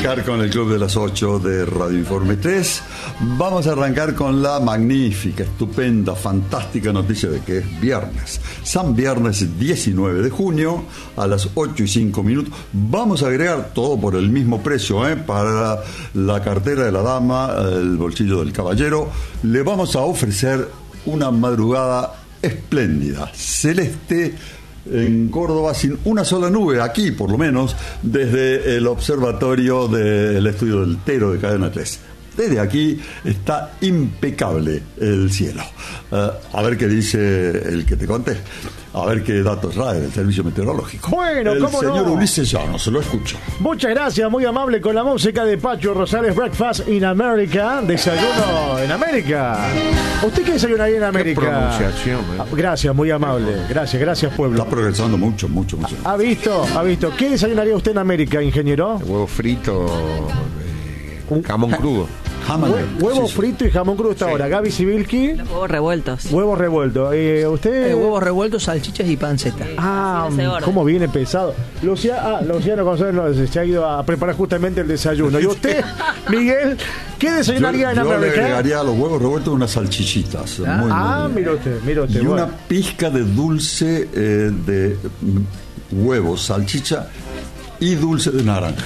arrancar con el Club de las 8 de Radio Informe 3. Vamos a arrancar con la magnífica, estupenda, fantástica noticia de que es viernes. San Viernes 19 de junio a las 8:05. Vamos a agregar todo por el mismo precio, para la cartera de la dama, el bolsillo del caballero. Le vamos a ofrecer una madrugada espléndida, celeste, en Córdoba, sin una sola nube, aquí por lo menos, desde el observatorio del estudio del Tero de Cadena 3. Desde aquí está impecable el cielo. A ver qué dice el que te conté. A ver qué datos trae del servicio meteorológico. Bueno, el ¿cómo señor no? Ulises Llanos, lo escucho. Muchas gracias, muy amable con la música de Pacho Rosales. Breakfast in America, desayuno en América. ¿Usted qué desayunaría en América? Qué pronunciación, Gracias, muy amable. Gracias, pueblo. Está progresando mucho. ¿Ha visto? ¿Qué desayunaría usted en América, ingeniero? Huevo frito, jamón crudo. Huevo frito y jamón crudo hasta ahora. Gaby Sibilki. Los huevos revueltos. Huevos revueltos. ¿Usted? Huevos revueltos, salchichas y panceta. ¿Cómo viene pesado? Luciano González se ha ido a preparar justamente el desayuno. ¿Y usted, Miguel, qué desayunaría en América? Yo le agregaría a los huevos revueltos unas salchichitas. Mira usted. Y una pizca de dulce de huevos, salchicha y dulce de naranja.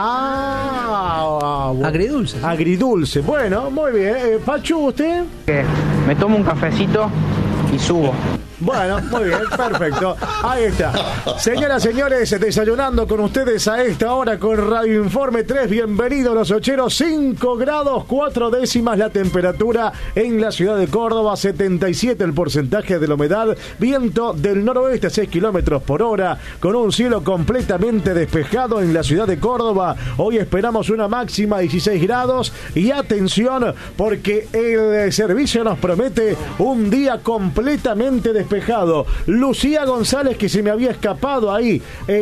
Bueno. Agridulce. Bueno, muy bien. Pachu, ¿usted? Me tomo un cafecito y subo. Bueno, muy bien, perfecto. Ahí está. Señoras, señores, desayunando con ustedes a esta hora con Radio Informe 3. Bienvenidos los ocheros. 5 grados 4 décimas la temperatura en la ciudad de Córdoba. 77 el porcentaje de la humedad. Viento del noroeste a 6 kilómetros por hora. Con un cielo completamente despejado en la ciudad de Córdoba. Hoy esperamos una máxima de 16 grados. Y atención, porque el servicio nos promete un día completamente despejado. Lucía González, que se me había escapado ahí.